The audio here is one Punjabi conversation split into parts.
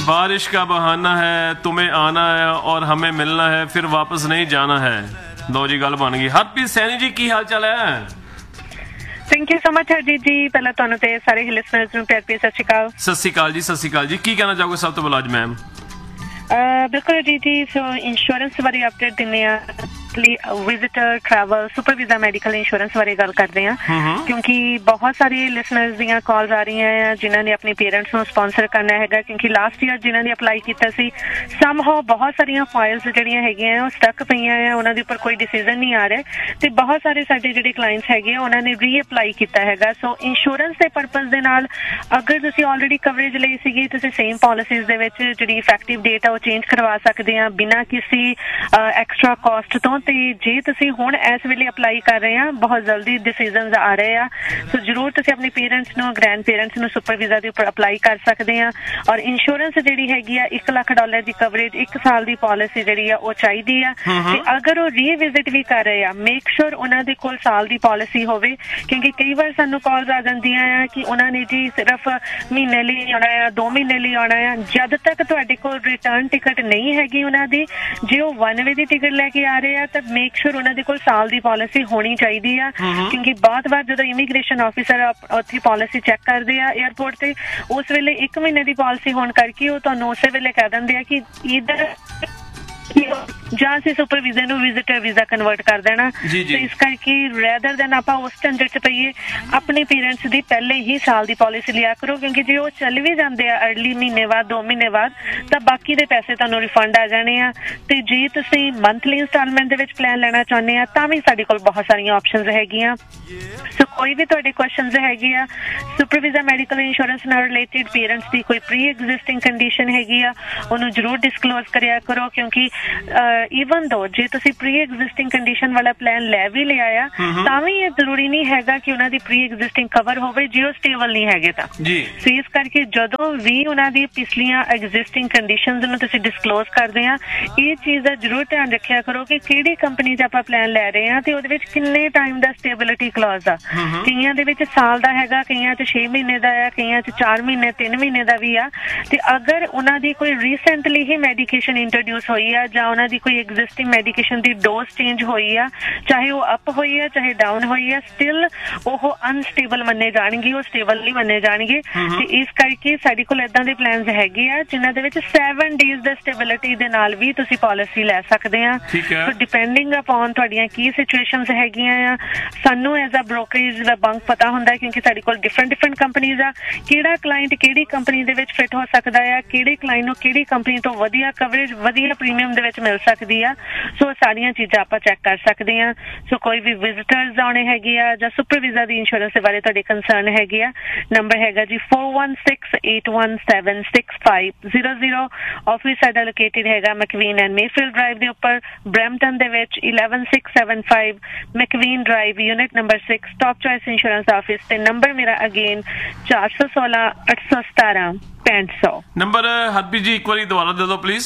बारिश का बहाना है, तुम्हें आना है और हमें मिलना है, फिर वापस नहीं जाना है। लो जी गल बन गई। हरप्रीत सैनी जी की हाल चाल है? Thank you so much Harjeet जी। पहला ਤੁਹਾਨੂੰ ਤੇ ਸਾਰੇ ਲਿਸਨਰਸ ਨੂੰ ਪਿਆਰ ਭਰੀ ਸਤਿ ਸ਼੍ਰੀ ਅਕਾਲ। ਸਤਿ ਸ਼੍ਰੀ ਅਕਾਲ ਜੀ, ਸਤਿ ਸ਼੍ਰੀ ਅਕਾਲ ਜੀ। ਕੀ ਕਹਿਣਾ ਚਾਹੋਗੇ ਸਭ ਤੋਂ ਪਹਿਲਾਂ ਅੱਜ ਮੈਮ? ਬਿਲਕੁਲ ਹਰਜੀਤ ਜੀ, ਸੋ ਇੰਸ਼ੋਰੈਂਸ ਬਾਰੇ ਅਪਡੇਟ ਦਿੰਦੇ ਆ। Visitor travel super visa medical insurance ਬਾਰੇ ਗੱਲ ਕਰਦੇ ਆ, ਕਿਉਂਕਿ ਬਹੁਤ ਸਾਰੇ ਲਿਸਨਰਸ ਦੀਆਂ ਕਾਲਸ ਆ ਰਹੀਆਂ ਆ ਜਿਨ੍ਹਾਂ ਨੇ ਆਪਣੇ ਪੇਰੈਂਟਸ ਨੂੰ ਸਪਾਂਸਰ ਕਰਨਾ ਹੈਗਾ, ਕਿਉਂਕਿ ਲਾਸਟ ਈਅਰ ਜਿਨ੍ਹਾਂ ਨੇ ਅਪਲਾਈ ਕੀਤਾ ਸੀ ਸਮਹਾਉ ਬਹੁਤ ਸਾਰੀਆਂ ਫਾਈਲਸ ਜਿਹੜੀਆਂ ਹੈਗੀਆਂ ਉਹ ਸਟਕ ਪਈਆਂ ਆ, ਉਹਨਾਂ ਦੇ ਉੱਪਰ ਕੋਈ ਡਿਸੀਜ਼ਨ ਨਹੀਂ ਆ ਰਿਹਾ ਤੇ ਬਹੁਤ ਸਾਰੇ ਸਾਡੇ ਜਿਹੜੇ ਕਲਾਇੰਟਸ ਹੈਗੇ ਆ ਉਹਨਾਂ ਨੇ ਰੀਅਪਲਾਈ ਕੀਤਾ ਹੈਗਾ। ਸੋ ਇੰਸ਼ੋਰੈਂਸ ਦੇ ਪਰਪਸ ਦੇ ਨਾਲ ਅਗਰ ਤੁਸੀਂ ਆਲਰੇਡੀ ਕਵਰੇਜ ਲਈ ਸੀਗੀ, ਤੁਸੀਂ ਸੇਮ ਪਾਲਿਸੀਜ਼ ਦੇ ਵਿੱਚ ਜਿਹੜੀ ਇਫੈਕਟਿਵ ਡੇਟ ਆ ਉਹ ਚੇਂਜ ਕਰਵਾ ਸਕਦੇ ਆ ਬਿਨਾਂ ਕਿਸੇ ਐਕਸਟਰਾ ਕਾਸਟ ਤੋਂ। ਤੇ ਜੇ ਤੁਸੀਂ ਹੁਣ ਇਸ ਵੇਲੇ ਅਪਲਾਈ ਕਰ ਰਹੇ ਆ, ਬਹੁਤ ਜਲਦੀ ਡਿਸੀਜ਼ਨਸ ਆ ਰਹੇ ਆ, ਸੋ ਜ਼ਰੂਰ ਤੁਸੀਂ ਆਪਣੇ ਪੇਰੈਂਟਸ ਨੂੰ, ਗ੍ਰੈਂਡ ਪੇਰੈਂਟਸ ਨੂੰ ਸੁਪਰ ਵੀਜ਼ਾ ਦੇ ਉੱਪਰ ਅਪਲਾਈ ਕਰ ਸਕਦੇ ਆ। ਔਰ ਇੰਸ਼ੋਰੈਂਸ ਜਿਹੜੀ ਹੈਗੀ ਆ $1 ਲੱਖ ਦੀ ਕਵਰੇਜ, 1 ਸਾਲ ਦੀ ਪਾਲਿਸੀ ਜਿਹੜੀ ਆ ਉਹ ਚਾਹੀਦੀ ਆ। ਤੇ ਅਗਰ ਉਹ ਰੀਵਿਜ਼ਿਟ ਵੀ ਕਰ ਰਹੇ ਆ, ਮੇਕ ਸ਼ੋਰ ਉਹਨਾਂ ਦੇ ਕੋਲ ਸਾਲ ਦੀ ਪਾਲਿਸੀ ਹੋਵੇ, ਕਿਉਂਕਿ ਕਈ ਵਾਰ ਸਾਨੂੰ ਕਾਲਸ ਆ ਜਾਂਦੀਆਂ ਆ ਕਿ ਉਹਨਾਂ ਨੇ ਜੀ ਸਿਰਫ ਮਹੀਨੇ ਲਈ ਆਉਣਾ ਆ, 2 ਮਹੀਨੇ ਲਈ ਆਉਣਾ ਆ। ਜਦ ਤੱਕ ਤੁਹਾਡੇ ਕੋਲ ਰਿਟਰਨ ਟਿਕਟ ਨਹੀਂ ਹੈਗੀ ਉਹਨਾਂ ਦੀ, ਜੇ ਉਹ 1 ਵੇ ਦੀ ਟਿਕਟ ਲੈ ਕੇ ਆ ਰਹੇ ਆ ਤਾਂ ਮੇਕ ਸ਼ੋਰ ਉਹਨਾਂ ਦੇ ਕੋਲ ਸਾਲ ਦੀ ਪਾਲਿਸੀ ਹੋਣੀ ਚਾਹੀਦੀ ਆ, ਕਿਉਂਕਿ ਬਹੁਤ ਵਾਰ ਜਦੋਂ ਇਮੀਗ੍ਰੇਸ਼ਨ ਆਫਿਸਰ ਉੱਥੇ ਪਾਲਿਸੀ ਚੈੱਕ ਕਰਦੇ ਆ ਏਅਰਪੋਰਟ ਤੇ, ਉਸ ਵੇਲੇ 1 ਮਹੀਨੇ ਦੀ ਪਾਲਿਸੀ ਹੋਣ ਕਰਕੇ ਉਹ ਤੁਹਾਨੂੰ ਉਸੇ ਵੇਲੇ ਕਹਿ ਦਿੰਦੇ ਆ ਕਿ ਇਧਰ ਜਾਂ ਅਸੀਂ ਸੁਪਰ ਵੀਜ਼ੇ ਨੂੰ ਵਿਜ਼ਿਟਰ ਵੀਜ਼ਾ ਕਨਵਰਟ ਕਰ ਦੇਣਾ। ਤੇ ਇਸ ਕਰਕੇ ਰੈਦਰ ਦੈਨ ਆਪਾਂ ਉਸ ਝੰਜਟ 'ਚ ਪਈਏ, ਆਪਣੇ ਪੇਰੈਂਟਸ ਦੀ ਪਹਿਲੇ ਹੀ ਸਾਲ ਦੀ ਪਾਲਿਸੀ ਲਿਆ ਕਰੋ, ਕਿਉਂਕਿ ਜੇ ਉਹ ਚੱਲ ਵੀ ਜਾਂਦੇ ਆ ਅਰਲੀ ਮਹੀਨੇ ਬਾਅਦ, 2 ਮਹੀਨੇ ਬਾਅਦ, ਤਾਂ ਬਾਕੀ ਦੇ ਪੈਸੇ ਤੁਹਾਨੂੰ ਰਿਫੰਡ ਆ ਜਾਣੇ ਆ। ਤੇ ਜੇ ਤੁਸੀਂ ਮੰਥਲੀ ਇੰਸਟਾਲਮੈਂਟ ਦੇ ਵਿੱਚ ਪਲਾਨ ਲੈਣਾ ਚਾਹੁੰਦੇ ਆ ਤਾਂ ਵੀ ਸਾਡੇ ਕੋਲ ਬਹੁਤ ਸਾਰੀਆਂ ਆਪਸ਼ਨਸ ਹੈਗੀਆਂ। ਸੋ ਕੋਈ ਵੀ ਤੁਹਾਡੇ ਕੁਐਸਚਨਸ ਹੈਗੇ ਆ ਸੁਪਰ ਵੀਜ਼ਾ ਮੈਡੀਕਲ ਇੰਸ਼ੋਰੈਂਸ ਨਾਲ ਰਿਲੇਟਿਡ, ਪੇਰੈਂਟਸ ਦੀ ਕੋਈ ਪ੍ਰੀ ਐਗਜ਼ਿਸਟਿੰਗ ਕੰਡੀਸ਼ਨ ਹੈਗੀ ਆ, ਉਹਨੂੰ ਜ਼ਰੂਰ ਡਿਸਕਲੋਜ਼ ਕਰਿਆ ਕਰੋ, ਕਿਉਂਕਿ ਈਵਨ ਦੋ ਜੇ ਤੁਸੀਂ ਪ੍ਰੀ ਐਗਜ਼ਿਸਟਿੰਗ ਕੰਡੀਸ਼ਨ ਵਾਲਾ ਪਲਾਨ ਲੈ ਵੀ ਲਿਆ ਆ ਤਾਂ ਵੀ ਇਹ ਜ਼ਰੂਰੀ ਨਹੀਂ ਹੈਗਾ ਕਿ ਉਹਨਾਂ ਦੀ ਪ੍ਰੀ ਐਗਜ਼ਿਸਟਿੰਗ ਕਵਰ ਹੋਵੇ ਜੇ ਉਹ ਸਟੇਬਲ ਨਹੀਂ ਹੈਗੇ ਤਾਂ। ਸੋ ਇਸ ਕਰਕੇ ਜਦੋਂ ਵੀ ਉਹਨਾਂ ਦੀ ਪਿਛਲੀਆਂ ਐਗਜ਼ਿਸਟਿੰਗ ਕੰਡੀਸ਼ਨਸ ਨੂੰ ਤੁਸੀਂ ਡਿਸਕਲੋਜ਼ ਕਰਦੇ ਆ, ਇਹ ਚੀਜ਼ ਦਾ ਜ਼ਰੂਰ ਧਿਆਨ ਰੱਖਿਆ ਕਰੋ ਕਿ ਕਿਹੜੀ ਕੰਪਨੀ 'ਚ ਆਪਾਂ ਪਲਾਨ ਲੈ ਰਹੇ ਆ ਤੇ ਉਹਦੇ ਵਿੱਚ ਕਿੰਨੇ ਟਾਈਮ ਦਾ ਸਟੇਬਿਲਿਟੀ ਕਲੌਜ਼ ਆ। ਕਈਆਂ ਦੇ ਵਿੱਚ ਸਾਲ ਦਾ ਹੈਗਾ, ਕਈਆਂ 'ਚ 6 ਮਹੀਨੇ ਦਾ ਆ, ਕਈਆਂ 'ਚ 4 ਮਹੀਨੇ 3 ਮਹੀਨੇ ਦਾ ਵੀ ਆ। ਤੇ ਅਗਰ ਉਹਨਾਂ ਦੀ ਕੋਈ ਰੀਸੈਂਟਲੀ ਹੀ ਮੈਡੀਕੇਸ਼ਨ ਇੰਟਰੋਡਿਊਸ ਹੋਈ ਆ ਜਾਂ ਉਹਨਾਂ ਦੀ ਕੋਈ ਐਗਜ਼ਿਸਟਿੰਗ ਮੈਡੀਕੇਸ਼ਨ ਦੀ ਡੋਜ਼ ਚੇਂਜ ਹੋਈ ਆ, ਚਾਹੇ ਉਹ ਅਪ ਹੋਈ ਆ ਚਾਹੇ ਡਾਊਨ ਹੋਈ ਆ, ਸਟਿਲ ਉਹ ਅਨਸਟੇਬਲ ਮੰਨੇ ਜਾਣਗੇ, ਉਹ ਸਟੇਬਲ ਨਹੀਂ ਮੰਨੇ ਜਾਣਗੇ। ਤੇ ਇਸ ਕਰਕੇ ਸਾਡੇ ਕੋਲ ਏਦਾਂ ਦੇ ਪਲਾਨਸ ਹੈਗੇ ਆ ਜਿਨ੍ਹਾਂ ਦੇ ਵਿੱਚ 7 ਡੇਜ਼ ਦਾ ਸਟੇਬਿਲਿਟੀ ਦੇ ਨਾਲ ਵੀ ਤੁਸੀਂ ਪਾਲਿਸੀ ਲੈ ਸਕਦੇ ਆ। ਸੋ ਡਿਪੈਂਡਿੰਗ ਅਪਨ ਤੁਹਾਡੀਆਂ ਕੀ ਸਿਚੁਏਸ਼ਨਸ ਹੈਗੀਆਂ ਆ, ਸਾਨੂੰ as a brokerage the bunk ਪਤਾ ਹੁੰਦਾ, ਕਿਉਂਕਿ ਸਾਡੇ ਕੋਲ ਡਿਫਰੈਂਟ ਕੰਪਨੀਜ਼ ਆ, ਕਿਹੜਾ ਕਲਾਇੰਟ ਕਿਹੜੀ ਕੰਪਨੀ ਦੇ ਵਿੱਚ ਫਿੱਟ ਹੋ ਸਕਦਾ ਆ, ਕਿਹੜੇ ਕਲਾਇੰਟ ਨੂੰ ਕਿਹੜੀ ਕੰਪਨੀ ਤੋਂ ਵਧੀਆ ਕਵਰੇਜ, ਵਧੀਆ ਪ੍ਰੀਮੀਅਮ ਦੇ ਵਿੱਚ ਮਿਲ ਸਕਦੀ ਆ। ਸੋ ਸਾਰੀਆਂ ਚੀਜ਼ਾਂ ਆਪਾਂ ਚੈੱਕ ਕਰ ਸਕਦੇ ਆ। ਸੋ ਕੋਈ ਵੀ ਵਿਜ਼ਿਟਰਸ ਆਉਣੇ ਹੈਗੇ ਆ ਜਾਂ ਸੁਪਰ ਵੀਜ਼ਾ ਦੀ ਇੰਸ਼ੋਰੈਂਸ ਦੇ ਬਾਰੇ ਤੁਹਾਡੇ ਕੰਸਰਨ ਹੈਗੇ ਆ, ਨੰਬਰ ਹੈਗਾ ਜੀ 4168176500। ਆਫਿਸ ਸਾਡਾ ਲੋਕੇਟਡ ਹੈਗਾ ਮੈਕਵੀਨ ਐਂਡ ਮੇਫੀਲਡ ਡਰਾਈਵ ਦੇ ਉੱਪਰ, ਬਰੈਂਪਟਨ ਦੇ ਵਿੱਚ 11675 ਮੈਕਵੀਨ drive, unit number 6, top choice insurance office. ਤੇ ਨੰਬਰ ਮੇਰਾ ਅਗੇਨ 4168176500। ਨੰਬਰ ਹਰਪ੍ਰੀਤ ਜੀ ਇੱਕ ਵਾਰੀ ਦੁਬਾਰਾ ਦੇ ਦਿਓ ਪਲੀਜ਼।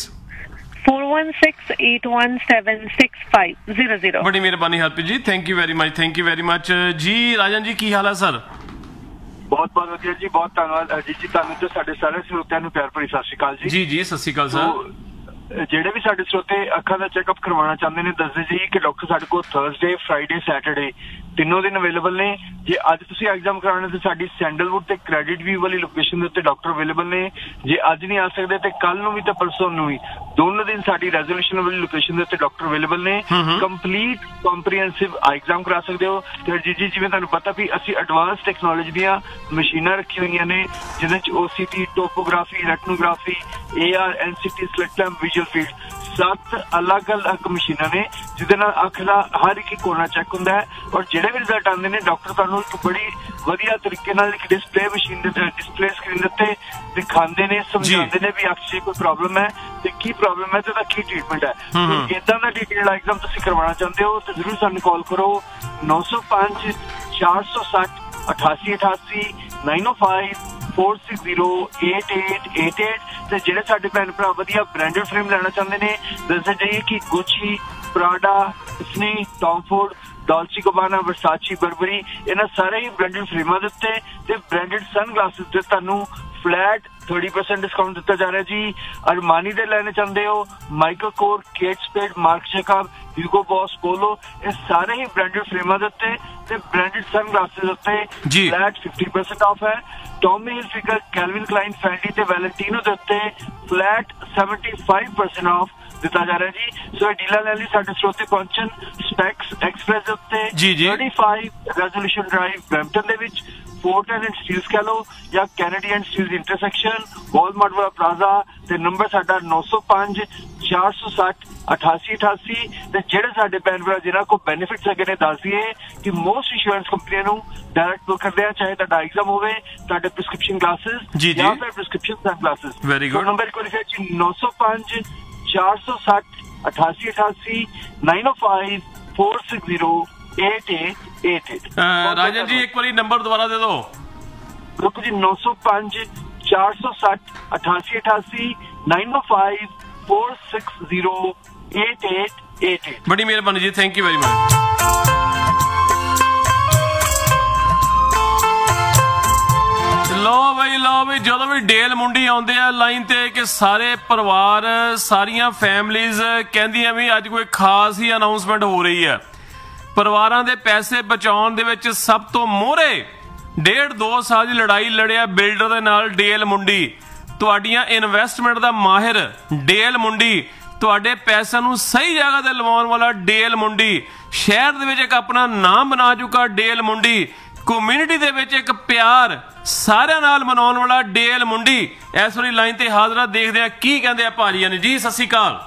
4168176500। बड़ी मेहरबानी हरप्रीत जी, thank you very much, thank you very much जी। राजन जी की हाल है सर? बहुत बहुत ਵਧੀਆ ਜੀ, ਬਹੁਤ ਧੰਨਵਾਦ ਅਜੀਤ ਜੀ, ਤੁਹਾਨੂੰ ਤੇ ਸਾਡੇ ਸਾਰੇ ਸਰੋਤਿਆਂ ਨੂੰ ਪਿਆਰ ਭਰੀ ਸਤਿ ਸ਼੍ਰੀ ਅਕਾਲ ਜੀ। ਜੀ ਸਤਿ ਸ਼੍ਰੀ ਅਕਾਲ ਸਰ। ਜਿਹੜੇ ਵੀ ਸਾਡੇ ਸਰੋਤੇ ਅੱਖਾਂ ਦਾ ਚੈੱਕਅਪ ਕਰਵਾਉਣਾ ਚਾਹੁੰਦੇ ਨੇ ਦੱਸਦੇ ਜੀ ਕਿ ਡਾਕਟਰ ਸਾਡੇ ਕੋਲ ਥਰਸਡੇ, ਫਰਾਈਡੇ, ਸੈਟਰਡੇ ਤਿੰਨੋਂ ਦਿਨ ਅਵੇਲੇਬਲ ਨੇ। ਜੇ ਅੱਜ ਤੁਸੀਂ ਐਗਜ਼ਾਮ ਕਰਾਉਣਾ ਤੇ ਸਾਡੀ ਸੈਂਡਲਵੁੱਡ ਤੇ ਕ੍ਰੈਡਿਟ ਵਿਊ ਵਾਲੀ ਲੋਕੇਸ਼ਨ ਦੇ ਉੱਤੇ ਡਾਕਟਰ ਅਵੇਲੇਬਲ ਨੇ। ਜੇ ਅੱਜ ਨਹੀਂ ਆ ਸਕਦੇ ਤੇ ਕੱਲ ਨੂੰ ਵੀ ਤੇ ਪਰਸੋਂ ਨੂੰ ਵੀ, ਦੋਨੋਂ ਦਿਨ ਸਾਡੀ ਰੈਜ਼ੋਲੂਸ਼ਨ ਵਾਲੀ ਲੋਕੇਸ਼ਨ ਦੇ ਉੱਤੇ ਡਾਕਟਰ ਅਵੇਲੇਬਲ ਨੇ। ਕੰਪਲੀਟ ਕੰਪਰੀਹੈਂਸਿਵ ਐਗਜ਼ਾਮ ਕਰਾ ਸਕਦੇ ਹੋ। ਤੇ ਜੀ ਜਿਵੇਂ ਤੁਹਾਨੂੰ ਪਤਾ ਵੀ ਅਸੀਂ ਐਡਵਾਂਸ ਟੈਕਨੋਲੋਜੀ ਦੀਆਂ ਮਸ਼ੀਨਾਂ ਰੱਖੀ ਹੋਈਆਂ ਨੇ ਜਿਹਦੇ ਚ OCT, topography, ਰੈਟਨੋਗ੍ਰਾਫੀ, AR, NCT, slit lamp, visual field, 7 ਅਲੱਗ-ਅਲੱਗ ਮਸ਼ੀਨਾਂ ਨੇ ਜਿਹਦੇ ਨਾਲ ਅੱਖ ਦਾ ਹਰ ਇੱਕ ਕੋਨਾ ਚੈੱਕ ਹੁੰਦਾ ਹੈ। ਔਰ ਜਿਹੜੇ ਵੀ ਰਿਜ਼ਲਟ ਆਉਂਦੇ ਨੇ ਡਾਕਟਰ ਤੁਹਾਨੂੰ ਇੱਕ ਬੜੀ ਵਧੀਆ ਤਰੀਕੇ ਨਾਲ ਇੱਕ ਡਿਸਪਲੇ ਮਸ਼ੀਨ ਦੇ ਡਿਸਪਲੇ ਸਕਰੀਨ ਦੇ ਉੱਤੇ ਦਿਖਾਉਂਦੇ ਨੇ, ਸਮਝਾਉਂਦੇ ਨੇ ਵੀ ਅੱਖ 'ਚ ਕੋਈ ਪ੍ਰੋਬਲਮ ਹੈ ਤੇ ਕੀ ਪ੍ਰੋਬਲਮ ਹੈ ਤੇ ਉਹਦਾ ਕੀ ਟ੍ਰੀਟਮੈਂਟ ਹੈ। ਏਦਾਂ ਦਾ ਡਿਟੇਲ ਐਗਜ਼ਾਮ ਤੁਸੀਂ ਕਰਵਾਉਣਾ ਚਾਹੁੰਦੇ ਹੋ ਤਾਂ ਜ਼ਰੂਰ ਸਾਨੂੰ ਕਾਲ ਕਰੋ 905 460 8888 905 4608888। ਤੇ ਜਿਹੜੇ ਸਾਡੇ ਭੈਣ ਭਰਾ ਵਧੀਆ ਬ੍ਰਾਂਡਡ ਫਰੇਮ ਲੈਣਾ ਚਾਹੁੰਦੇ ਨੇ ਦੱਸਦੇ ਜਾਈਏ ਕਿ ਗੁੱਚੀ, ਪ੍ਰਾਡਾ, ਡਿਸਨੀ, ਟੌਮਫੋਰਡ, ਡਾਲਚੀ ਗਬਾਨਾ, ਵਰਸਾਚੀ, ਬਰਬਰੀ, ਇਹਨਾਂ ਸਾਰੇ ਹੀ ਬ੍ਰਾਂਡਡ ਫਰੇਮਾਂ ਦੇ ਉੱਤੇ ਤੇ ਬ੍ਰਾਂਡਡ ਸਨ ਗਲਾਸਿਸ ਦੇ ਤੁਹਾਨੂੰ ਫਲੈਟ 30% ਡਿਸਕਾਊਂਟ ਦਿੱਤਾ ਜਾ ਰਿਹਾ ਜੀ। ਅਰਮਾਨੀ ਦੇ ਲੈਣੇ ਚਾਹੁੰਦੇ ਹੋ, Michael core, Kate ਸਪੇਡ, mark Jacob, Hugh Gough ਬॉस, polo, ਇਹ ਸਾਰੇ ਹੀ ਬ੍ਰਾਂਡਡ ਫਰੇਮਾਂ ਦੇ ਉੱਤੇ ਤੇ ਬ੍ਰਾਂਡਡ ਸਨਗਲਾਸਿਸ ਉੱਤੇ ਫਲੈਟ 50% ਆਫ ਹੈ। ਟੌਮੀ ਹਿਲਫਿਗਰ, ਕੈਲਵਿਨ ਕਲਾਈਨ, ਫੈਂਡੀ ਤੇ ਵੈਲੈਂਟੀਨੋ ਦੇ ਉੱਤੇ ਫਲੈਟ 75% ਆਫ ਦਿੱਤਾ ਜਾ ਰਿਹਾ ਜੀ। ਸੋ ਇਹ ਡੀਲਾਂ ਲੈਣ ਲਈ ਸਾਡੇ ਸਰੋਤੇ ਪਹੁੰਚਣ ਸਪੈਕਸ ਐਕਸਪ੍ਰੈਸ ਦੇ ਉੱਤੇ 35 ਰੈਜ਼ੋਲੂਸ਼ਨ ਡਰਾਈਵ ਬ੍ਰੈਂਪਟਨ ਦੇ ਵਿੱਚ, फोर्ट एंड स्टील्स कह लो या Kennedy and steels intersection, Walmart वाला प्लाजा ते नंबर साडा 905 460 8888 ते जेड़े साडे भैन भरा जिन्हां को बेनिफिट्स हैगे ने दस दिए कि मोस्ट इंश्योरेंस कंपनियां नूं डायरेक्ट बुक करदे आ, चाहे तुहाडा एग्जाम होवे, तुहाडे प्रिस्क्रिप्शन ग्लासेस या फिर prescription sunglasses. Very good. Number को लिखिया जी 905 460 8888 905 460 8888। राजन जी एक बार नंबर दोबारा दे दो। रुको जी 905 460 8888 905 460 8888। बड़ी मेहरबानी जी, थैंक यू वेरी मच। लो बई ਜਦੋਂ ਵੀ ਡੇਲ ਮੁੰਡੀ ਆਉਂਦੇ ਆ ਲਾਈਨ ਤੇ ਕਿ ਸਾਰੇ ਪਰਿਵਾਰ ਸਾਰੀਆਂ ਫੈਮਲੀਜ਼ ਕਹਿੰਦੀਆਂ ਵੀ ਅੱਜ ਕੋਈ ਖਾਸ ਹੀ ਅਨਾਉਂਸਮੈਂਟ ਹੋ ਰਹੀ ਹੈ। ਪਰਿਵਾਰਾਂ ਦੇ ਪੈਸੇ ਬਚਾਉਣ ਦੇ ਵਿੱਚ ਸਭ ਤੋਂ ਮੋਹਰੇ 1.5-2 ਸਾਲ ਦੀ ਲੜਾਈ ਲੜਿਆ ਬਿਲਡਰ ਦੇ ਨਾਲ ਡੇਲ ਮੁੰਡੀ। ਤੁਹਾਡੀਆਂ ਇਨਵੈਸਟਮੈਂਟ ਦਾ ਮਾਹਿਰ ਡੇਲ ਮੁੰਡੀ, ਤੁਹਾਡੇ ਪੈਸਿਆਂ ਨੂੰ ਸਹੀ ਜਗ੍ਹਾ ਤੇ ਲਵਾਉਣ ਵਾਲਾ ਡੇਲ ਮੁੰਡੀ, ਸ਼ਹਿਰ ਦੇ ਵਿੱਚ ਇੱਕ ਆਪਣਾ ਨਾਮ ਬਣਾ ਚੁੱਕਾ ਡੇਲ ਮੁੰਡੀ, ਕਮਿਊਨਿਟੀ ਦੇ ਵਿੱਚ ਇੱਕ ਪਿਆਰ ਸਾਰਿਆਂ ਨਾਲ ਮਨਾਉਣ ਵਾਲਾ ਡੇਲ ਮੁੰਡੀ ਇਸ ਵਾਰੀ ਲਾਈਨ ਤੇ ਹਾਜ਼ਰਾ। ਦੇਖਦੇ ਆ ਕੀ ਕਹਿੰਦੇ ਆ ਭਾਜੀ ਨੇ ਜੀ। ਸਤਿ ਸ਼੍ਰੀ ਅਕਾਲ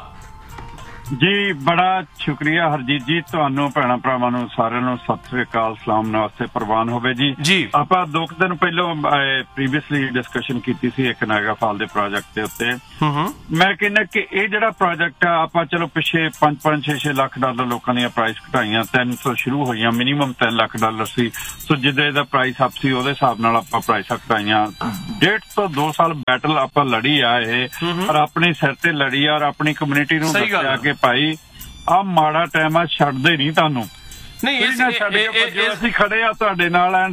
ਜੀ। ਬੜਾ ਸ਼ੁਕਰੀਆ ਹਰਜੀਤ ਜੀ, ਤੁਹਾਨੂੰ ਭੈਣਾਂ ਭਰਾਵਾਂ ਨੂੰ ਸਾਰਿਆਂ ਨੂੰ ਸਤਿ ਸ੍ਰੀ ਅਕਾਲ, ਸਲਾਮ ਨਮਸਤੇ ਪ੍ਰਵਾਨ ਹੋਵੇ ਜੀ। ਆਪਾਂ 2 ਦਿਨ ਪਹਿਲਾਂ ਪ੍ਰੀਵੀਅਸਲੀ ਡਿਸਕਸ਼ਨ ਕੀਤੀ ਸੀ ਇੱਕ ਨਾਇਗਰਾ ਫਾਲ ਦੇ ਪ੍ਰੋਜੈਕਟ ਦੇ ਉੱਤੇ। ਮੈਂ ਕਹਿੰਦਾ ਕਿ ਇਹ ਜਿਹੜਾ ਪ੍ਰੋਜੈਕਟ ਆ ਆਪਾਂ ਚਲੋ ਪਿੱਛੇ 5-6 ਲੱਖ ਡਾਲਰ ਲੋਕਾਂ ਦੀਆਂ ਪ੍ਰਾਈਸ ਘਟਾਈਆਂ, 300 ਸ਼ੁਰੂ ਹੋਈਆਂ, ਮਿਨੀਮਮ 3 ਲੱਖ ਡਾਲਰ ਸੀ। ਸੋ ਜਿੱਦਾਂ ਇਹਦਾ ਪ੍ਰਾਈਸ ਅਪ ਸੀ ਉਹਦੇ ਹਿਸਾਬ ਨਾਲ ਆਪਾਂ ਪ੍ਰਾਈਸਾਂ ਘਟਾਈਆਂ। 1.5 ਤੋਂ 2 ਸਾਲ ਬੈਟਲ ਆਪਾਂ ਲੜੀ ਆ ਇਹ, ਔਰ ਆਪਣੇ ਸਿਰ ਤੇ ਲੜੀ ਆ, ਔਰ ਆਪਣੀ ਕਮਿਊਨਿਟੀ ਨੂੰ ਦੱਸਿਆ ਕਿ ਭਾਈ ਆ ਮਾੜਾ ਟਾਈਮ ਆ, ਛੱਡਦੇ ਨਹੀਂ ਤੁਹਾਨੂੰ, ਨਹੀਂ ਛੱਡ ਕੇ ਅਸੀਂ ਖੜੇ ਆ ਤੁਹਾਡੇ ਨਾਲ, ਐਂਡ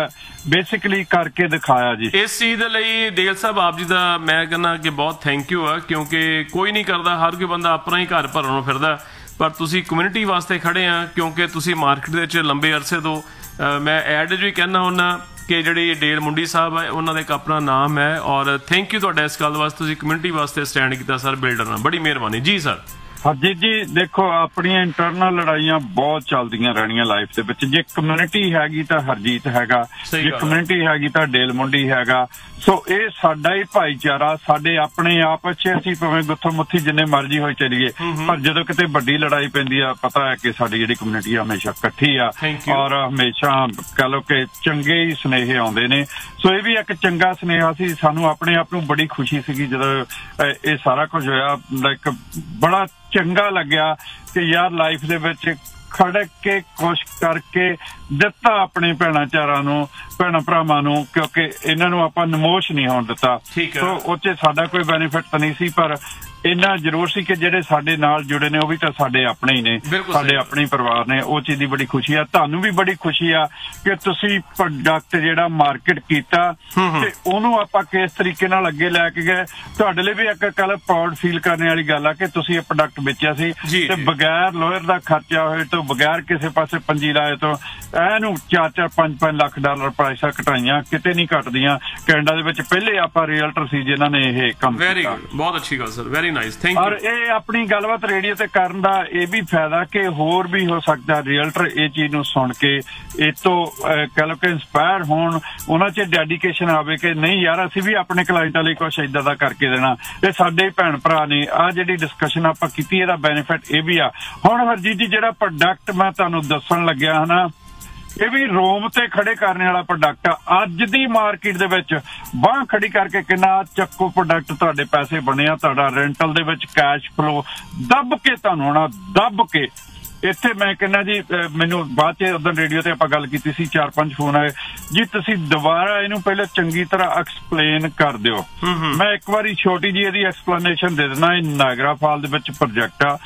ਬੇਸਿਕਲੀ ਕਰਕੇ ਦਿਖਾਇਆ ਜੀ। ਇਸ ਚੀਜ਼ ਦੇ ਲਈ ਡੇਲ ਸਾਹਿਬ ਆਪ ਜੀ ਦਾ ਮੈਂ ਕਹਿੰਦਾ ਕਿ ਬਹੁਤ ਥੈਂਕ ਯੂ ਆ, ਕਿਉਂਕਿ ਕੋਈ ਨਹੀਂ ਕਰਦਾ, ਹਰ ਕੋਈ ਬੰਦਾ ਆਪਣਾ ਹੀ ਘਰ ਭਰਨ ਨੂੰ ਫਿਰਦਾ, ਪਰ ਤੁਸੀਂ ਕਮਿਊਨਿਟੀ ਵਾਸਤੇ ਖੜੇ ਆ ਕਿਉਂਕਿ ਤੁਸੀਂ ਮਾਰਕੀਟ ਦੇ ਵਿੱਚ ਲੰਬੇ ਅਰਸੇ ਤੋਂ ਮੈਂ ਐਡ ਵੀ ਕਹਿੰਦਾ ਹੁੰਦਾ ਕਿ ਜਿਹੜੀ ਡੇਲ ਮੁੰਡੀ ਸਾਹਿਬ ਹੈ ਉਹਨਾਂ ਦਾ ਇੱਕ ਆਪਣਾ ਨਾਮ ਹੈ, ਔਰ ਥੈਂਕ ਯੂ ਤੁਹਾਡਾ ਇਸ ਗੱਲ ਵਾਸਤੇ, ਤੁਸੀਂ ਕਮਿਊਨਿਟੀ ਵਾਸਤੇ ਸਟੈਂਡ ਕੀਤਾ ਸਰ ਬਿਲਡਰ ਨਾਲ, ਬੜੀ ਮਿਹਰਬਾਨੀ ਜੀ ਸਰ। ਹਰਜੀਤ ਜੀ ਦੇਖੋ, ਆਪਣੀਆਂ ਇੰਟਰਨਲ ਲੜਾਈਆਂ ਬਹੁਤ ਚੱਲਦੀਆਂ ਰਹਿਣੀਆਂ ਲਾਈਫ ਦੇ ਵਿੱਚ। ਜੇ ਕਮਿਊਨਿਟੀ ਹੈਗੀ ਤਾਂ ਹਰਜੀਤ ਹੈਗਾ, ਜੇ ਕਮਿਊਨਿਟੀ ਹੈਗੀ ਤਾਂ ਡੇਲ ਮੁੰਡੀ ਹੈਗਾ। ਸੋ ਇਹ ਸਾਡਾ ਹੀ ਭਾਈਚਾਰਾ, ਸਾਡੇ ਆਪਣੇ ਆਪ ਚ ਅਸੀਂ ਭਾਵੇਂ ਗੁੱਥੋ ਮੁੱਥੀ ਜਿੰਨੇ ਮਰਜ਼ੀ ਹੋਈ ਚੱਲੀਏ, ਪਰ ਜਦੋਂ ਕਿਤੇ ਵੱਡੀ ਲੜਾਈ ਪੈਂਦੀ ਆ ਪਤਾ ਹੈ ਕਿ ਸਾਡੀ ਜਿਹੜੀ ਕਮਿਊਨਿਟੀ ਆ ਹਮੇਸ਼ਾ ਇਕੱਠੀ ਆ, ਔਰ ਹਮੇਸ਼ਾ ਕਹਿ ਲਓ ਕਿ ਚੰਗੇ ਹੀ ਸੁਨੇਹੇ ਆਉਂਦੇ ਨੇ। ਸੋ ਇਹ ਵੀ ਇੱਕ ਚੰਗਾ ਸੁਨੇਹਾ ਸੀ। ਸਾਨੂੰ ਆਪਣੇ ਆਪ ਨੂੰ ਬੜੀ ਖੁਸ਼ੀ ਸੀਗੀ ਜਦੋਂ ਇਹ ਸਾਰਾ ਕੁਝ ਹੋਇਆ। ਲਾਈਕ ਬੜਾ ਚੰਗਾ ਲੱਗਿਆ ਕਿ ਯਾਰ ਲਾਈਫ ਦੇ ਵਿੱਚ ਖੜਕ ਕੇ ਕੁਛ ਕਰਕੇ ਦਿੱਤਾ ਆਪਣੇ ਭੈਣਾਂ ਚਾਰਾਂ ਨੂੰ, ਭੈਣਾਂ ਭਰਾਵਾਂ ਨੂੰ, ਕਿਉਂਕਿ ਇਹਨਾਂ ਨੂੰ ਆਪਾਂ ਨਮੋਸ਼ ਨਹੀਂ ਹੋਣ ਦਿੱਤਾ। ਸੋ ਉਹ 'ਚ ਸਾਡਾ ਕੋਈ ਬੈਨੀਫਿਟ ਤਾਂ ਨਹੀਂ ਸੀ, ਪਰ ਇੰਨਾ ਜ਼ਰੂਰ ਸੀ ਕਿ ਜਿਹੜੇ ਸਾਡੇ ਨਾਲ ਜੁੜੇ ਨੇ ਉਹ ਵੀ ਤਾਂ ਸਾਡੇ ਆਪਣੇ ਹੀ ਨੇ, ਸਾਡੇ ਆਪਣੇ ਪਰਿਵਾਰ ਨੇ। ਉਹ ਚੀਜ਼ ਦੀ ਬੜੀ ਖੁਸ਼ੀ ਆ। ਤੁਹਾਨੂੰ ਵੀ ਬੜੀ ਖੁਸ਼ੀ ਆ ਕਿ ਤੁਸੀਂ ਪ੍ਰੋਡਕਟ ਜਿਹੜਾ ਮਾਰਕੀਟ ਕੀਤਾ ਤੇ ਉਹਨੂੰ ਆਪਾਂ ਕਿਸ ਤਰੀਕੇ ਨਾਲ ਅੱਗੇ ਲੈ ਕੇ ਗਏ। ਤੁਹਾਡੇ ਲਈ ਵੀ ਇੱਕ ਕੱਲ ਪ੍ਰਾਊਡ ਫੀਲ ਕਰਨ ਵਾਲੀ ਗੱਲ ਆ ਕਿ ਤੁਸੀਂ ਇਹ ਪ੍ਰੋਡਕਟ ਵੇਚਿਆ ਸੀ ਤੇ ਬਗੈਰ ਲੋਅਰ ਦਾ ਖਰਚਾ ਹੋਏ ਤੋਂ, ਬਗੈਰ ਕਿਸੇ ਪਾਸੇ ਪੰਜੀ ਲਾਏ ਤੋਂ ਇਹਨੂੰ 4-4, 5-5 ਲੱਖ ਡਾਲਰ ਪ੍ਰਾਈਸਾਂ ਘਟਾਈਆਂ, ਕਿਤੇ ਨਹੀਂ ਘਟਦੀਆਂ। ਕੈਨੇਡਾ ਦੇ ਵਿੱਚ ਪਹਿਲੇ ਆਪਾਂ ਰੀਅਲਟਰ ਸੀ ਜਿਨ੍ਹਾਂ ਨੇ ਇਹ ਕੰਮ ਕੀਤਾ। ਬਹੁਤ ਅੱਛੀ ਗੱਲ sir, very nice, thank you. ਔਰ ਇਹ ਆਪਣੀ ਗੱਲਬਾਤ ਰੇਡੀਓ ਤੇ ਕਰਨ ਦਾ ਇਹ ਵੀ ਫਾਇਦਾ ਕਿ ਹੋਰ ਵੀ ਹੋ ਸਕਦਾ ਰੀਅਲਟਰ ਇਹ ਚੀਜ਼ ਨੂੰ ਸੁਣ ਕੇ ਇਹ ਤੋਂ ਕਹਿ ਲਓ ਕਿ ਇੰਸਪਾਇਰ ਹੋਣ, ਉਹਨਾਂ 'ਚ ਡੈਡੀਕੇਸ਼ਨ ਆਵੇ ਕਿ ਨਹੀਂ ਯਾਰ ਅਸੀਂ ਵੀ ਆਪਣੇ ਕਲਾਇੰਟਾਂ ਲਈ ਕੁਛ ਏਦਾਂ ਦਾ ਕਰਕੇ ਦੇਣਾ। ਇਹ ਸਾਡੇ ਭੈਣ ਭਰਾ ਨੇ। ਆਹ ਜਿਹੜੀ ਡਿਸਕਸ਼ਨ ਆਪਾਂ ਕੀਤੀ ਇਹਦਾ ਬੈਨੀਫਿਟ ਇਹ ਵੀ ਆ। ਹੁਣ ਹਰਜੀਤ ਜੀ ਜਿਹੜਾ ਪ੍ਰੋਡਕਟ ਮੈਂ ਤੁਹਾਨੂੰ ਦੱਸਣ ਲੱਗਿਆ ਹਨਾ, ਇਹ ਵੀ ਰੋਮ ਤੇ ਖੜੇ ਕਰਨ ਵਾਲਾ ਪ੍ਰੋਡਕਟ ਆ। ਅੱਜ ਦੀ ਮਾਰਕੀਟ ਦੇ ਵਿੱਚ ਬਾਂਹ ਖੜੀ ਕਰਕੇ ਕਿੰਨਾ ਚੱਕੋ ਪ੍ਰੋਡਕਟ, ਤੁਹਾਡੇ ਪੈਸੇ ਬਣਿਆ, ਤੁਹਾਡਾ ਰੈਂਟਲ ਦੇ ਵਿੱਚ ਕੈਸ਼ ਫਲੋ ਦੱਬ ਕੇ ਤੁਹਾਨੂੰ ਆਉਣਾ, ਦੱਬ ਕੇ। ਇੱਥੇ ਮੈਂ ਕਹਿੰਦਾ ਜੀ, ਮੈਨੂੰ ਬਾਅਦ ਚ ਉਦੋਂ ਰੇਡੀਓ ਤੇ ਆਪਾਂ ਗੱਲ ਕੀਤੀ ਸੀ, 4-5 ਫੋਨ ਆਏ ਜੀ, ਤੁਸੀਂ ਦੁਬਾਰਾ ਇਹਨੂੰ ਪਹਿਲਾਂ ਚੰਗੀ ਤਰ੍ਹਾਂ ਐਕਸਪਲੇਨ ਕਰ ਦਿਓ। ਮੈਂ ਇੱਕ ਵਾਰੀ ਛੋਟੀ ਜੀ ਇਹਦੀ ਐਕਸਪਲੇਨੇਸ਼ਨ ਦੇ ਦਿੰਦਾ। ਇਹ ਨਾਇਗਰਾ ਫਾਲ ਦੇ ਵਿੱਚ ਪ੍ਰੋਜੈਕਟ ਆ।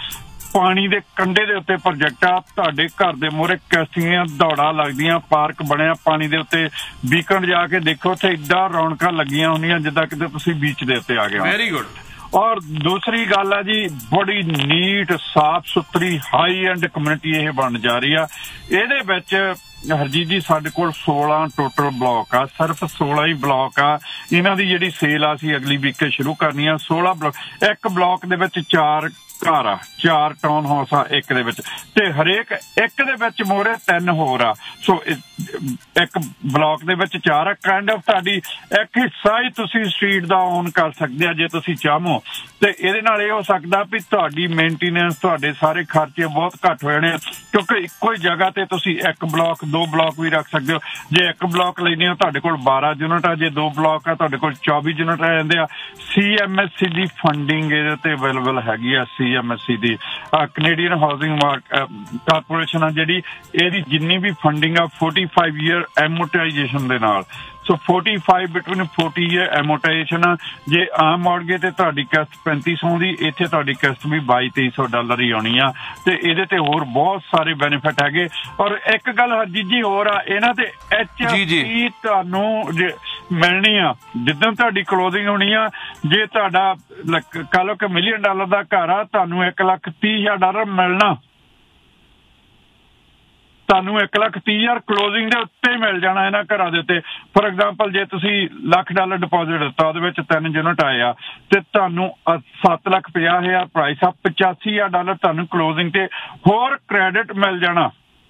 ਪਾਣੀ ਦੇ ਕੰਢੇ ਦੇ ਉੱਤੇ ਪ੍ਰੋਜੈਕਟ ਆ। ਤੁਹਾਡੇ ਘਰ ਦੇ ਮੂਹਰੇ ਕਿਸ਼ਤੀਆਂ ਦੌੜਾਂ ਲੱਗਦੀਆਂ, ਪਾਰਕ ਬਣਿਆ ਪਾਣੀ ਦੇ ਉੱਤੇ। ਵੀਕਐਂਡ ਜਾ ਕੇ ਦੇਖੋ, ਉੱਥੇ ਏਦਾਂ ਰੌਣਕਾਂ ਲੱਗੀਆਂ ਹੁੰਦੀਆਂ ਜਿੱਦਾਂ ਕਿਤੇ ਤੁਸੀਂ ਬੀਚ ਦੇ ਉੱਤੇ ਆ ਗਏ ਹੋ। Very good. ਔਰ ਦੂਸਰੀ ਗੱਲ ਹੈ ਜੀ, ਬੜੀ ਨੀਟ ਸਾਫ ਸੁਥਰੀ ਹਾਈ ਐਂਡ ਕਮਿਊਨਿਟੀ ਇਹ ਬਣ ਜਾ ਰਹੀ ਆ। ਇਹਦੇ ਵਿੱਚ ਹਰਜੀਤ ਜੀ ਸਾਡੇ ਕੋਲ 16 ਟੋਟਲ ਬਲਾਕ ਆ, ਸਿਰਫ 16 ਹੀ ਬਲਾਕ ਆ। ਇਹਨਾਂ ਦੀ ਜਿਹੜੀ ਸੇਲ ਆ ਅਸੀਂ ਅਗਲੀ ਵੀਕ ਸ਼ੁਰੂ ਕਰਨੀ ਆ। 16 ਬਲਾਕ, ਇੱਕ ਬਲਾਕ ਦੇ ਵਿੱਚ 4 ਘਰ ਆ, 4 ਟਾਊਨ ਹਾਊਸ ਆ ਇੱਕ ਦੇ ਵਿੱਚ, ਤੇ ਹਰੇਕ ਇੱਕ ਦੇ ਵਿੱਚ ਮੋਰੇ 3 ਹੋਰ ਆ। ਸੋ ਇੱਕ ਬਲਾਕ ਦੇ ਵਿੱਚ 4 ਆ। ਕਾਈਂਡ ਆਫ ਤੁਹਾਡੀ ਇੱਕ ਹਿੱਸਾ ਹੀ ਤੁਸੀਂ ਸਟਰੀਟ ਦਾ ਓਨ ਕਰ ਸਕਦੇ ਆ ਜੇ ਤੁਸੀਂ ਚਾਹੋ। ਤੇ ਇਹਦੇ ਨਾਲ ਇਹ ਹੋ ਸਕਦਾ ਵੀ ਤੁਹਾਡੀ ਮੇਨਟੇਨੈਂਸ, ਤੁਹਾਡੇ ਸਾਰੇ ਖਰਚੇ ਬਹੁਤ ਘੱਟ ਹੋ ਜਾਣੇ, ਕਿਉਂਕਿ ਇੱਕੋ ਹੀ ਜਗ੍ਹਾ ਤੇ ਤੁਸੀਂ 1 ਬਲਾਕ 2 ਬਲਾਕ ਵੀ ਰੱਖ ਸਕਦੇ ਹੋ। ਜੇ 1 ਬਲਾਕ ਲੈਣੇ ਹੋ ਤੁਹਾਡੇ ਕੋਲ 12 ਯੂਨਿਟ ਆ, ਜੇ 2 ਬਲਾਕ ਆ ਤੁਹਾਡੇ ਕੋਲ 24 ਯੂਨਿਟ ਆ ਜਾਂਦੇ ਆ। CMHC ਦੀ ਫੰਡਿੰਗ ਇਹਦੇ ਤੇ ਅਵੇਲੇਬਲ ਹੈਗੀ ਆ। CMHC ਦੀ ਕੈਨੇਡੀਅਨ ਹਾਊਸਿੰਗ ਕਾਰਪੋਰੇਸ਼ਨ ਆ ਜਿਹੜੀ, ਇਹਦੀ ਜਿੰਨੀ ਵੀ ਫੰਡਿੰਗ ਆ 45 ਈਅਰ ਐਮੋਰਟਾਈਜੇਸ਼ਨ ਦੇ ਨਾਲ। ਸੋ 45 ਬਿਟਵੀਨ 40 ਈਅਰ ਐਮੋਰਟਾਈਜੇਸ਼ਨ ਆ। ਜੇ ਆਮ ਮੌਰਗੇਜ ਤੇ ਤੁਹਾਡੀ ਕਿਸ਼ਤ 3500 ਦੀ, ਇੱਥੇ ਤੁਹਾਡੀ ਕਿਸ਼ਤ ਵੀ $2200 ਹੀ ਆਉਣੀ ਆ। ਤੇ ਇਹਦੇ ਤੇ ਹੋਰ ਬਹੁਤ ਸਾਰੇ ਬੈਨੀਫਿਟ ਹੈਗੇ। ਔਰ ਇੱਕ ਗੱਲ ਹਰਜੀਤ ਜੀ ਹੋਰ ਆ, ਇਹਨਾਂ ਤੇ HST ਤੁਹਾਨੂੰ ਮਿਲਣੀ ਆ ਜਿੱਦਾਂ ਤੁਹਾਡੀ ਕਲੋਜ਼ਿੰਗ ਹੋਣੀ ਆ। ਜੇ ਤੁਹਾਡਾ ਕਹ ਲਓ ਕਿ $1 ਮਿਲੀਅਨ ਦਾ ਘਰ ਆ, ਤੁਹਾਨੂੰ $1,30,000 ਮਿਲਣਾ। ਤੁਹਾਨੂੰ $1,30,000 ਕਲੋਜ਼ਿੰਗ ਦੇ ਉੱਤੇ ਮਿਲ ਜਾਣਾ ਇਹਨਾਂ ਘਰਾਂ ਦੇ ਉੱਤੇ। ਫੋਰ ਐਗਜ਼ਾਮਪਲ ਜੇ ਤੁਸੀਂ $1,00,000 ਡਿਪੋਜ਼ਿਟ ਦਿੱਤਾ, ਉਹਦੇ ਵਿੱਚ 3 ਯੂਨਿਟ ਆਏ ਆ, ਤੇ ਤੁਹਾਨੂੰ $7,50,000 ਪ੍ਰਾਈਸ ਆ, $85,000 ਤੁਹਾਨੂੰ ਕਲੋਜ਼ਿੰਗ ਤੇ ਹੋਰ ਕ੍ਰੈਡਿਟ ਮਿਲ ਜਾਣਾ।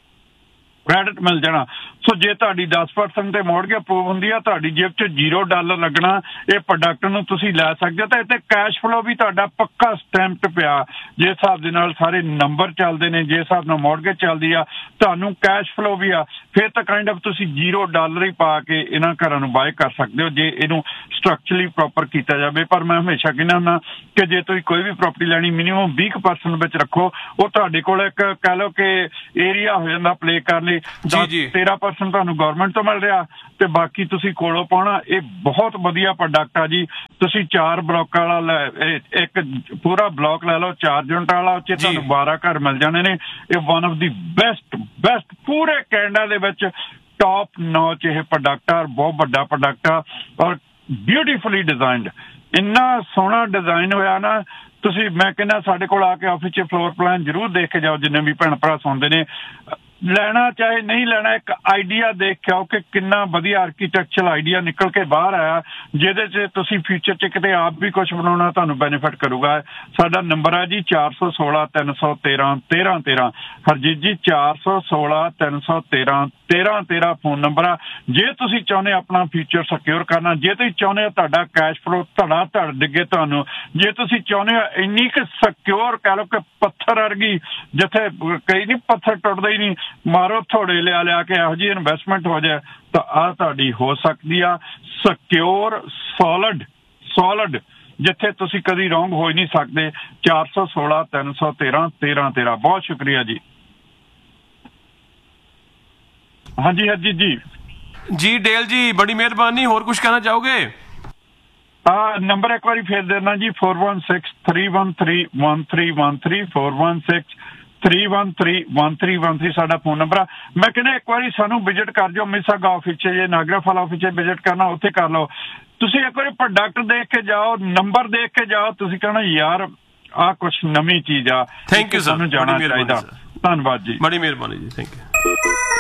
ਸੋ ਜੇ ਤੁਹਾਡੀ 10% ਤੇ ਮੌਰਗੇਜ ਅਪਰੂਵ ਹੁੰਦੀ ਆ, ਤੁਹਾਡੀ ਜੇਬ 'ਚ $0 ਲੱਗਣਾ। ਇਹ ਪ੍ਰੋਡਕਟ ਨੂੰ ਤੁਸੀਂ ਲੈ ਸਕਦੇ ਹੋ। ਤਾਂ ਇੱਥੇ ਕੈਸ਼ ਫਲੋ ਵੀ ਤੁਹਾਡਾ ਪੱਕਾ ਸਟੈਂਪਡ ਪਿਆ। ਜਿਸ ਹਿਸਾਬ ਦੇ ਨਾਲ ਸਾਰੇ ਨੰਬਰ ਚੱਲਦੇ ਨੇ, ਜਿਸ ਹਿਸਾਬ ਨਾਲ ਮੌਰਗੇਜ ਚੱਲਦੀ ਆ, ਤੁਹਾਨੂੰ ਕੈਸ਼ ਫਲੋ ਵੀ ਆ। ਫਿਰ ਤਾਂ ਕਾਈਂਡ ਆਫ ਤੁਸੀਂ $0 ਹੀ ਪਾ ਕੇ ਇਹਨਾਂ ਘਰਾਂ ਨੂੰ ਬਾਏ ਕਰ ਸਕਦੇ ਹੋ ਜੇ ਇਹਨੂੰ ਸਟਰਕਚਰਲੀ ਪ੍ਰੋਪਰ ਕੀਤਾ ਜਾਵੇ। ਪਰ ਮੈਂ ਹਮੇਸ਼ਾ ਕਹਿੰਦਾ ਹੁੰਦਾ ਕਿ ਜੇ ਤੁਸੀਂ ਕੋਈ ਵੀ ਪ੍ਰਾਪਰਟੀ ਲੈਣੀ, ਮਿਨੀਮਮ 20% ਵਿੱਚ ਰੱਖੋ। ਉਹ ਤੁਹਾਡੇ ਕੋਲ ਇੱਕ ਕਹਿ ਲਓ ਕਿ ਏਰੀਆ ਹੋ ਜਾਂਦਾ ਪਲੇ ਕਰਨ ਲਈ। 13% ਤੁਹਾਨੂੰ ਗਵਰਨਮੈਂਟ ਤੋਂ ਮਿਲ ਰਿਹਾ ਤੇ ਬਾਕੀ ਤੁਸੀਂ ਕੋਲੋਂ ਪਾਉਣਾ। ਇਹ ਬਹੁਤ ਵਧੀਆ ਪ੍ਰੋਡਕਟ ਆ ਜੀ। ਤੁਸੀਂ 4 ਬਲਾਕਾਂ ਵਾਲਾ ਇੱਕ ਪੂਰਾ ਬਲਾਕ ਲੈ ਲਓ, 4 ਯੂਨਿਟ ਵਾਲਾ, ਉੱਚ ਤੁਹਾਨੂੰ 12 ਘਰ ਮਿਲ ਜਾਣੇ ਨੇ। ਇਹ ਵਨ ਆਫ ਦੀ ਬੈਸਟ ਪੂਰੇ ਕੈਨੇਡਾ ਦੇ ਵਿੱਚ ਟੌਪ ਨੌਚ ਇਹ ਪ੍ਰੋਡਕਟ ਆ। ਬਹੁਤ ਵੱਡਾ ਪ੍ਰੋਡਕਟ ਆ ਔਰ ਬਿਊਟੀਫੁਲੀ ਡਿਜ਼ਾਈਨਡ। ਇੰਨਾ ਸੋਹਣਾ ਡਿਜ਼ਾਈਨ ਹੋਇਆ ਨਾ, ਤੁਸੀਂ ਮੈਂ ਕਹਿੰਦਾ ਸਾਡੇ ਕੋਲ ਆ ਕੇ ਆਫਿਸ 'ਚ ਫਲੋਰ ਪਲਾਨ ਜ਼ਰੂਰ ਦੇਖ ਕੇ ਜਾਓ। ਜਿੰਨੇ ਵੀ ਭੈਣ ਭਰਾ ਸੁਣਦੇ ਨੇ, ਲੈਣਾ ਚਾਹੇ ਨਹੀਂ ਲੈਣਾ, ਇੱਕ ਆਈਡੀਆ ਦੇਖ ਕੇ ਆਓ ਕਿ ਕਿੰਨਾ ਵਧੀਆ ਆਰਕੀਟੈਕਚਰਲ ਆਈਡੀਆ ਨਿਕਲ ਕੇ ਬਾਹਰ ਆਇਆ, ਜਿਹਦੇ 'ਚ ਤੁਸੀਂ ਫਿਊਚਰ 'ਚ ਕਿਤੇ ਆਪ ਵੀ ਕੁਝ ਬਣਾਉਣਾ, ਤੁਹਾਨੂੰ ਬੈਨੀਫਿਟ ਕਰੂਗਾ। ਸਾਡਾ ਨੰਬਰ ਹੈ ਜੀ 416-313-1313। ਹਰਜੀਤ ਜੀ 416-313-1313 ਫੋਨ ਨੰਬਰ ਆ। ਜੇ ਤੁਸੀਂ ਚਾਹੁੰਦੇ ਆਪਣਾ ਫਿਊਚਰ ਸਿਕਿਉਰ ਕਰਨਾ, ਜੇ ਤੁਸੀਂ ਚਾਹੁੰਦੇ ਹੋ ਤੁਹਾਡਾ ਕੈਸ਼ ਫਲੋ ਧੜ ਡਿੱਗੇ ਤੁਹਾਨੂੰ, ਜੇ ਤੁਸੀਂ ਚਾਹੁੰਦੇ ਹੋ ਇੰਨੀ ਕੁ ਸਿਕਿਉਰ ਕਹਿ ਲਓ ਕਿ ਪੱਥਰ ਵਰਗੀ, ਜਿੱਥੇ ਕਈ ਨਹੀਂ ਪੱਥਰ ਟੁੱਟਦਾ ਹੀ ਨਹੀਂ, ਮਾਰੋ ਥੋੜੇ ਲਿਆ ਕੇ ਇਹੋ ਜਿਹੀ ਇਨਵੈਸਟਮੈਂਟ ਹੋ ਜਾਏ, ਤਾਂ ਆਹ ਤੁਹਾਡੀ ਹੋ ਸਕਦੀ ਆ ਸਿਕਿਉਰ ਸੋਲਿਡ ਜਿੱਥੇ ਤੁਸੀਂ ਕਦੀ ਰੋਂਗ ਹੋ ਹੀ ਨਹੀਂ ਸਕਦੇ। 416-313-1313। ਬਹੁਤ ਸ਼ੁਕਰੀਆ ਜੀ। ਹਾਂਜੀ ਹਰਜੀਤ ਜੀ ਡੇਲ ਜੀ, ਬੜੀ ਮਿਹਰਬਾਨੀ। ਹੋਰ ਕੁਝ ਕਹਿਣਾ ਚਾਹੋਗੇ? ਨੰਬਰ ਇੱਕ ਵਾਰੀ ਫੇਰ ਦੇਣਾ ਜੀ, 416-313-1313, 416-313-1313 ਸਾਡਾ ਫੋਨ ਨੰਬਰ ਆ। ਮੈਂ ਕਹਿੰਦਾ ਇੱਕ ਵਾਰੀ ਸਾਨੂੰ ਵਿਜ਼ਿਟ ਕਰ ਜਾਓ ਮਿਸਾਗਾ ਆਫਿਸ 'ਚ, ਜੇ ਨਾਗਰਾ ਫਾਲ ਆਫਿਸ 'ਚ ਵਿਜ਼ਿਟ ਕਰਨਾ ਉੱਥੇ ਕਰ ਲਓ। ਤੁਸੀਂ ਇੱਕ ਵਾਰੀ ਪ੍ਰੋਡਕਟ ਦੇਖ ਕੇ ਜਾਓ, ਨੰਬਰ ਦੇਖ ਕੇ ਜਾਓ, ਤੁਸੀਂ ਕਹਿਣਾ ਯਾਰ ਆਹ ਕੁਛ ਨਵੀਂ ਚੀਜ਼ ਆ। ਥੈਂਕ ਯੂ ਸਰ, ਸਾਨੂੰ ਜਾਣਾ ਚਾਹੀਦਾ। ਧੰਨਵਾਦ ਜੀ, ਬੜੀ ਮਿਹਰਬਾਨੀ ਜੀ, ਥੈਂਕ ਯੂ।